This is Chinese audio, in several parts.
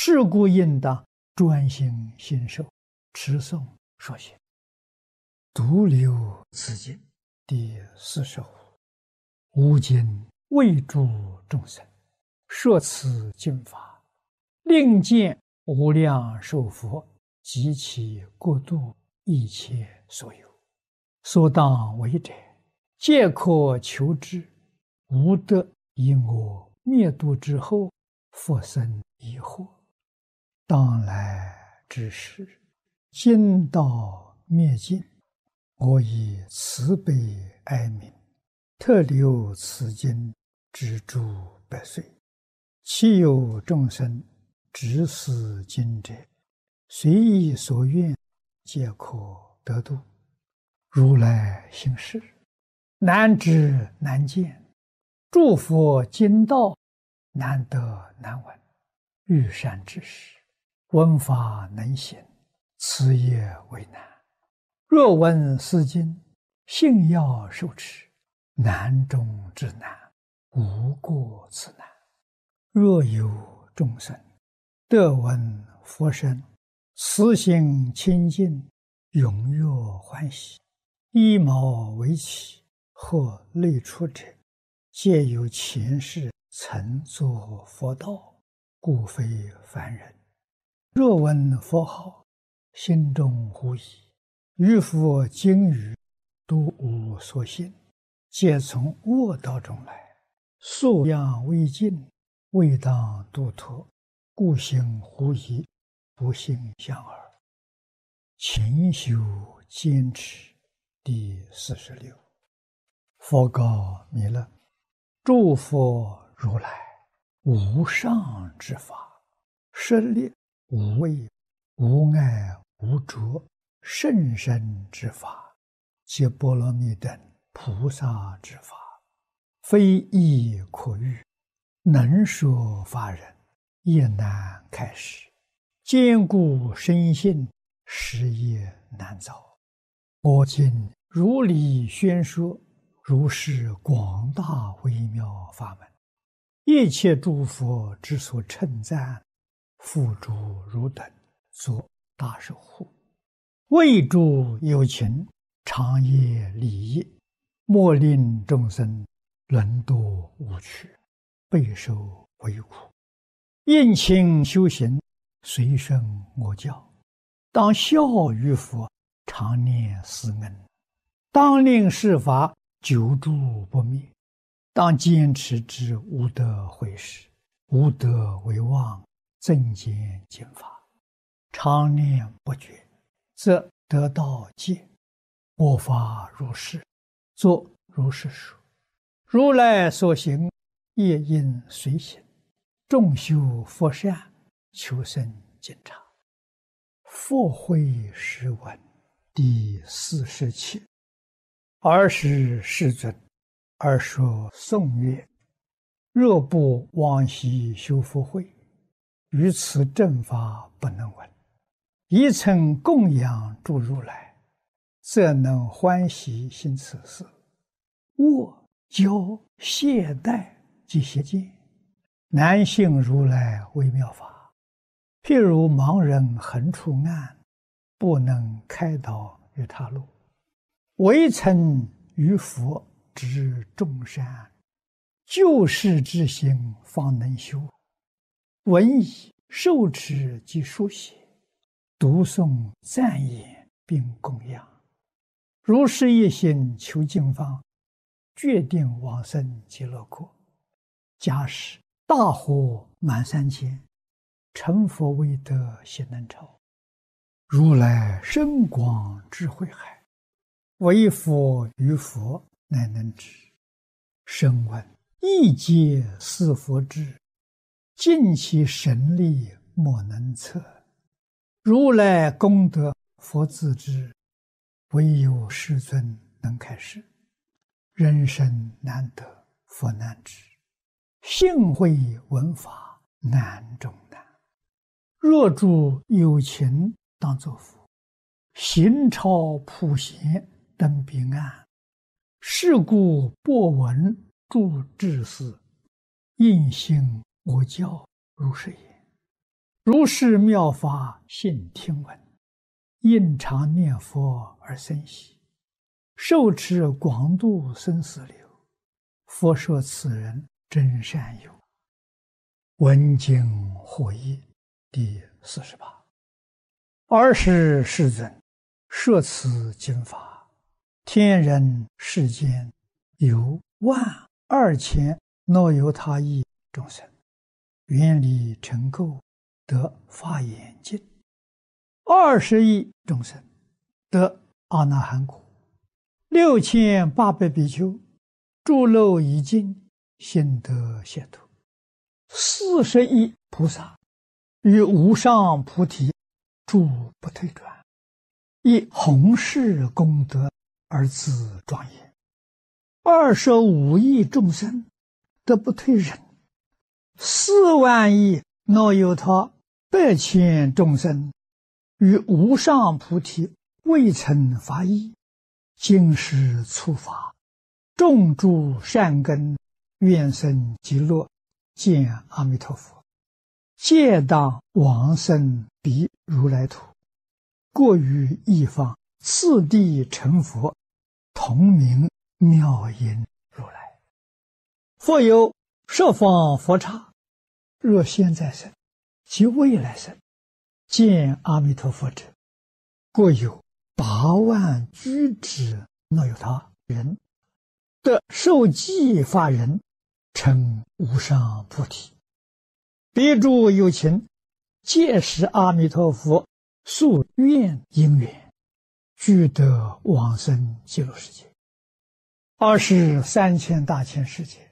是故应当专心信受，持诵说行。独留此经第45。吾今为诸众生说此经法，令见无量寿佛及其国度一切所有，所当为者，皆可求之。无得以我灭度之后，复生疑惑。当来之时，经道灭尽，我以慈悲哀悯，特留此经之诸百岁。其有众生执此经者，随意所愿，皆可得度。如来行事，难知难见，诸佛经道难得难闻。欲善知识，闻法能行，此也为难。若闻是经，信要受持，难中之难，无过此难。若有众生得闻佛声，慈心清净，踊跃欢喜，依毛为起，或类出者，皆有前世曾作佛道，故非凡人。若闻佛号，心中狐疑，于佛经语都无所信，皆从恶道中来，素养未尽，未当度脱，故行狐疑，不信相耳。勤修坚持第46。佛告弥勒：诸佛如来无上之法，设立无畏无碍无着甚深之法，皆波罗蜜等菩萨之法，非易可喻，能说法人也难开示，坚固深信，实也难造。我今如理宣说，如是广大微妙法门，一切诸佛之所称赞，付诸汝等作大守护，为诸有情长夜利益，莫令众生沦堕无趣，备受为苦。应勤修行，随顺我教，当效于佛，常念斯恩，当令是法久住不灭，当坚持之无得毁时，无得为妄，增减经法，常念不绝，则得道戒。我法如是，作如是说。如来所行，业应随行，众修佛善，求生净察。佛慧诗文第47。尔时世尊，而说颂曰：若不往昔修福慧，于此正法不能闻。一曾供养诸如来，则能欢喜行此事。我教懈怠及邪见，难信如来微妙法。譬如盲人横出暗，不能开导于他路。唯曾于佛知众善，救世之心方能修。闻已受持及书写，读诵赞言并供养，如是一心求经方，决定往生极乐国。假使大火满3千，成佛未得悉能超。如来深广智慧海，唯佛于佛乃能知。声闻亦皆是佛智，尽其神力莫能测。如来功德佛自知，唯有世尊能开示。人生难得佛难知，信会闻法难中难。若诸有情当作佛，行超普贤登彼岸。是故播闻诸智士，应信我教如是言。 如是妙法信听闻，应常念佛而生喜，受持广度生死流。佛说此人真善友。闻经获益第48。尔时世尊摄此经法，天人世间有12000若由他亿众生，愿力成垢，得法眼净；20亿众生得阿那含果；6800比丘诸漏已尽，心得解脱；40亿菩萨与无上菩提诸不退转，以弘誓功德而自庄严；25亿众生得不退忍；4万亿若由他100千众生与无上菩提未曾发意，今世初发，种诸善根，愿生极乐，见阿弥陀佛，皆当往生彼如来土，过于一方，次第成佛，同名妙音如来。复有十方佛刹，若现在生及未来生，见阿弥陀佛者，过有8万居之若有他人，得受记法人，成无上菩提。彼诸有情，皆是阿弥陀佛宿愿因缘，俱得往生极乐世界。23千大千世界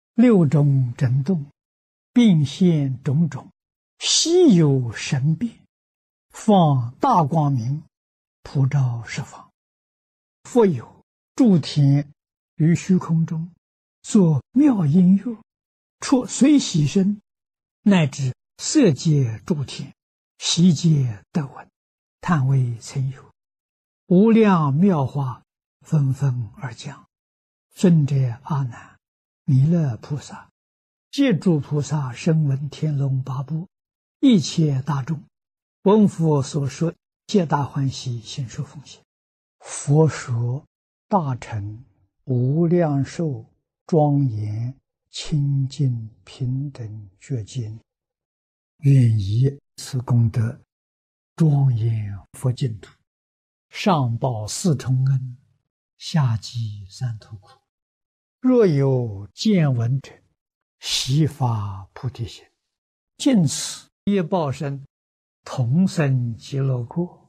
，6种震动，并现种种稀有神变，放大光明，普照十方。复有诸天于虚空中作妙音乐，出随喜声，乃至色界诸天，悉皆得闻，叹为曾有。无量妙法纷纷而降。尊者阿难、弥勒菩萨、皆诸菩萨声闻天龙八部，一切大众，闻佛所说，皆大欢喜，心受奉献。佛说大乘无量寿庄严清净平等觉经，愿以此功德庄严佛净土，上报4重恩，下济3途苦。若有见闻者，悉发菩提心，尽此业报身，同生极乐国。